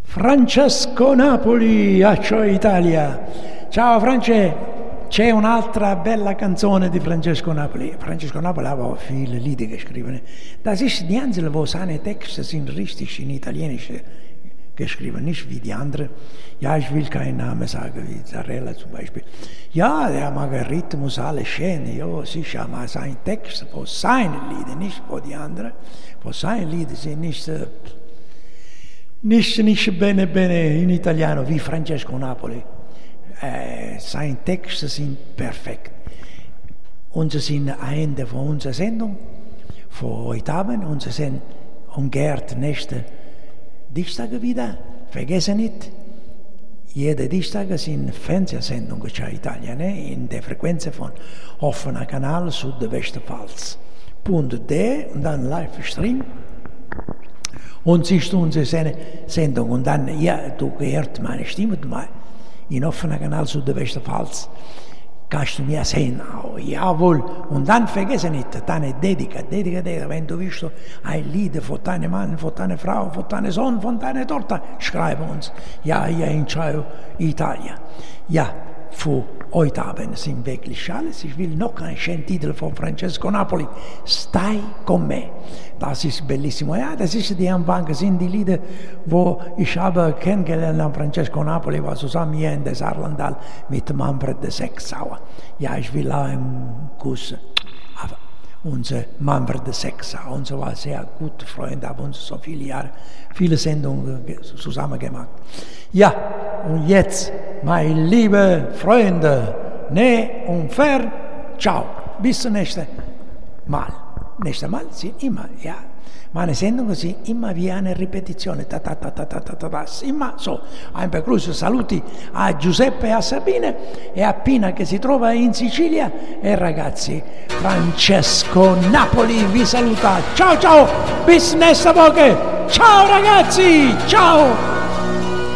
Francesco Napoli, Accio Italia. Ciao France, c'è un'altra bella canzone di Francesco Napoli. Francesco Napoli aveva viele Lieder geschrieben. Das ist die einzige, wo seine Texte sind richtig in Italienisch geschrieben, nicht wie die anderen. Ja, ich will keinen Namen sagen, wie Zarella zum Beispiel. Ja, der mag Rhythmus, alles schön, ja, sicher, aber sein Text für seine Lieder, nicht für die anderen. Für seine Lieder sind nicht bene in Italiano wie Francesco Napoli. Seine Texte sind perfekt. Und sie sind am Ende von unserer Sendung, für heute Abend. Und sie sind umgehrt nächste Dienstag wieder. Vergessen nicht, jede Dienstag sind Fernsehsendungen in Italien, in der Frequenz von offener Kanal Südwestpfalz. .de und dann Livestream. Und siehst du unsere Sendung. Und dann, ja, du hörst meine Stimme, in offener Kanal Südwestpfalz. Kannst du mir sehen auch, jawohl. Und dann vergesse nicht, deine Dedica, wenn du willst, ein Lied von deinem Mann, von deiner Frau, von deinem Sohn, von deiner Tochter, schreibe uns. Ja, in Ciao Italia. Ja, für heute Abend sind wirklich alles. Ich will noch einen schönen Titel von Francesco Napoli. Stai con me. Das ist bellissimo. Ja, das ist die Anfang, sind die Lieder, wo ich habe kennengelernt an Francesco Napoli, war zusammen hier in der Saarlandal mit Manfred de Sechsauer. Ja, ich will auch einen Kuss. Aber unser Manfred de Sechsauer, unser war sehr guter Freund, haben uns so viele Jahre, viele Sendungen zusammen gemacht. Ja, und jetzt, meine lieben Freunde, ne und fern, ciao, bis zum nächsten Mal. Nächstes Mal sind immer, ja, meine Sendungen sind immer wie eine Repetizione, immer so. Ein Begrüße, saluti a Giuseppe e a Sabine e a Pina che si trova in Sicilia e ragazzi, Francesco Napoli vi saluta, ciao ciao, bis nächste Woche, ciao ragazzi, ciao!